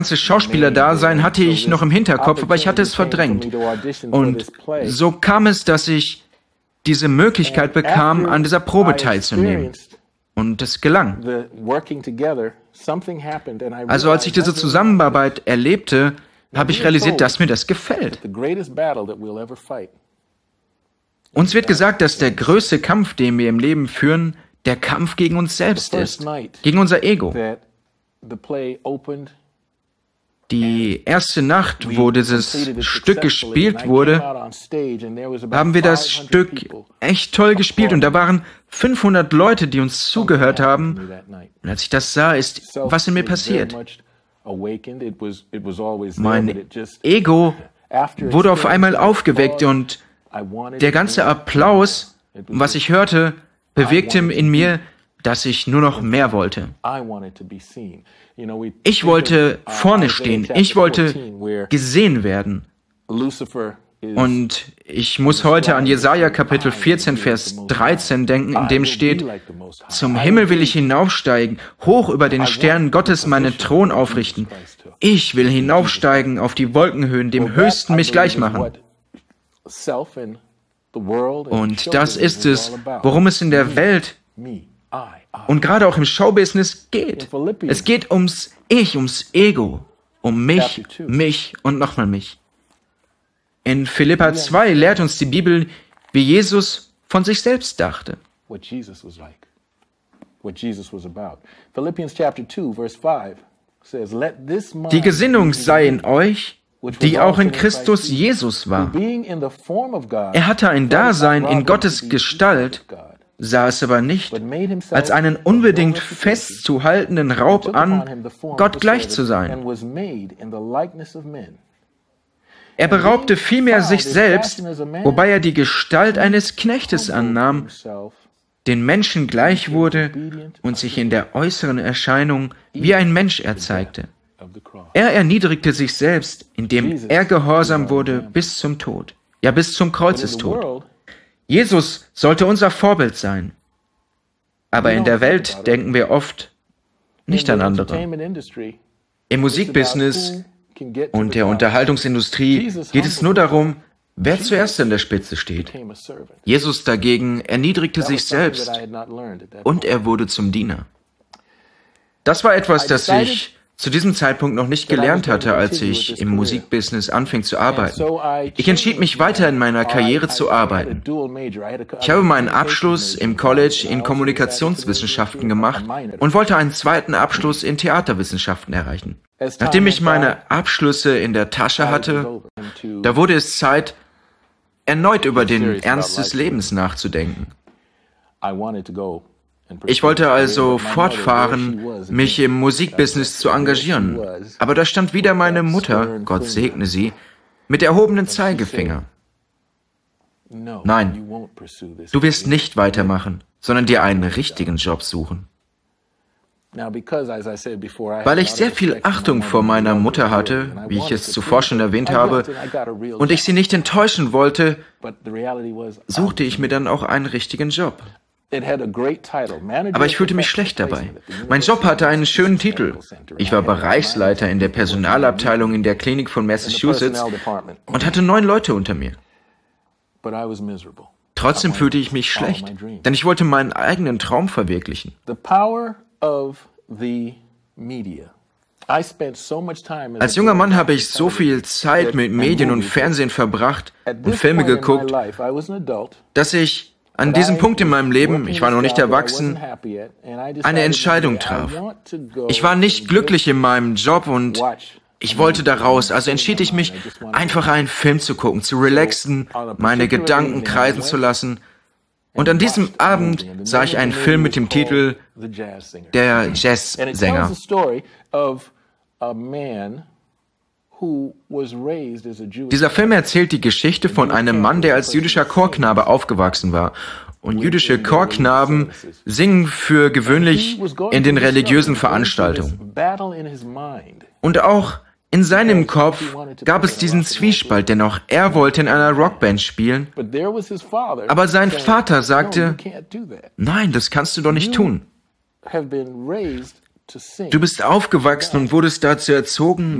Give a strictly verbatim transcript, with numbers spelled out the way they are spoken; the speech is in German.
ganze Schauspielerdasein hatte ich noch im Hinterkopf, aber ich hatte es verdrängt. Und so kam es, dass ich diese Möglichkeit bekam, an dieser Probe teilzunehmen. Und es gelang. Also als ich diese Zusammenarbeit erlebte, habe ich realisiert, dass mir das gefällt. Uns wird gesagt, dass der größte Kampf, den wir im Leben führen, der Kampf gegen uns selbst ist, gegen unser Ego. Die erste Nacht, wo dieses Stück gespielt wurde, haben wir das Stück echt toll gespielt und da waren fünfhundert Leute, die uns zugehört haben. Und als ich das sah, ist was in mir passiert. Mein Ego wurde auf einmal aufgeweckt und der ganze Applaus, was ich hörte, bewegte in mir, dass ich nur noch mehr wollte. Ich wollte vorne stehen, ich wollte gesehen werden. Und ich muss heute an Jesaja Kapitel vierzehn, Vers dreizehn denken, in dem steht: Zum Himmel will ich hinaufsteigen, hoch über den Sternen Gottes meinen Thron aufrichten. Ich will hinaufsteigen auf die Wolkenhöhen, dem Höchsten mich gleich machen. Und das ist es, worum es in der Welt und gerade auch im Showbusiness geht. Es geht ums Ich, ums Ego, um mich, mich und nochmal mich. In Philipper zwei lehrt uns die Bibel, wie Jesus von sich selbst dachte. Die Gesinnung sei in euch, die auch in Christus Jesus war. Er hatte ein Dasein in Gottes Gestalt, sah es aber nicht als einen unbedingt festzuhaltenden Raub an, Gott gleich zu sein. Er beraubte vielmehr sich selbst, wobei er die Gestalt eines Knechtes annahm, den Menschen gleich wurde und sich in der äußeren Erscheinung wie ein Mensch erzeigte. Er erniedrigte sich selbst, indem er gehorsam wurde bis zum Tod, ja bis zum Kreuzestod. Jesus sollte unser Vorbild sein. Aber in der Welt denken wir oft nicht an andere. Im Musikbusiness und der Unterhaltungsindustrie geht es nur darum, wer zuerst an der Spitze steht. Jesus dagegen erniedrigte sich selbst und er wurde zum Diener. Das war etwas, das ich zu diesem Zeitpunkt noch nicht gelernt hatte, als ich im Musikbusiness anfing zu arbeiten. Ich entschied mich weiter in meiner Karriere zu arbeiten. Ich habe meinen Abschluss im College in Kommunikationswissenschaften gemacht und wollte einen zweiten Abschluss in Theaterwissenschaften erreichen. Nachdem ich meine Abschlüsse in der Tasche hatte, da wurde es Zeit, erneut über den Ernst des Lebens nachzudenken. Ich wollte also fortfahren, mich im Musikbusiness zu engagieren. Aber da stand wieder meine Mutter, Gott segne sie, mit erhobenem Zeigefinger. Nein, du wirst nicht weitermachen, sondern dir einen richtigen Job suchen. Weil ich sehr viel Achtung vor meiner Mutter hatte, wie ich es zuvor schon erwähnt habe, und ich sie nicht enttäuschen wollte, suchte ich mir dann auch einen richtigen Job. Aber ich fühlte mich schlecht dabei. Mein Job hatte einen schönen Titel. Ich war Bereichsleiter in der Personalabteilung in der Klinik von Massachusetts und hatte neun Leute unter mir. Trotzdem fühlte ich mich schlecht, denn ich wollte meinen eigenen Traum verwirklichen. Als junger Mann habe ich so viel Zeit mit Medien und Fernsehen verbracht und Filme geguckt, dass ich an diesem Punkt in meinem Leben, ich war noch nicht erwachsen, eine Entscheidung traf. Ich war nicht glücklich in meinem Job und ich wollte da raus, also entschied ich mich, einfach einen Film zu gucken, zu relaxen, meine Gedanken kreisen zu lassen. Und an diesem Abend sah ich einen Film mit dem Titel Der Jazzsänger. Dieser Film erzählt die Geschichte von einem Mann, der als jüdischer Chorknabe aufgewachsen war. Und jüdische Chorknaben singen für gewöhnlich in den religiösen Veranstaltungen. Und auch in seinem Kopf gab es diesen Zwiespalt, denn auch er wollte in einer Rockband spielen. Aber sein Vater sagte, nein, das kannst du doch nicht tun. Du bist aufgewachsen und wurdest dazu erzogen,